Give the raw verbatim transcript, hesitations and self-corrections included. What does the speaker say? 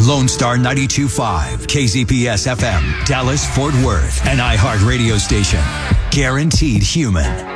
Lone Star ninety-two point five, K Z P S F M, Dallas, Fort Worth, an iHeart radio station. Guaranteed human.